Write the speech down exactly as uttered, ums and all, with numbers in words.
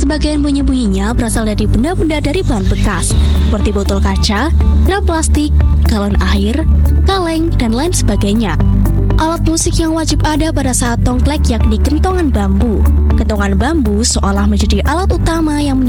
Sebagian bunyi-bunyinya berasal dari benda-benda dari bahan bekas, seperti botol kaca, drum plastik, galon air, kaleng, dan lain sebagainya. Alat musik yang wajib ada pada saat tongklek yakni kentongan bambu. Kentongan bambu seolah menjadi alat utama yang